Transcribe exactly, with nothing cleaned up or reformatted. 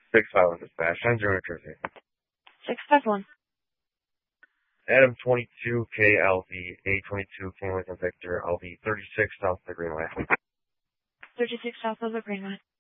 six five one dispatch. I'm New Jersey. six five one. Adam twenty-two K L V A twenty-two King Lincoln Victor L V thirty-six south of the Greenway. thirty-six south of the Greenway.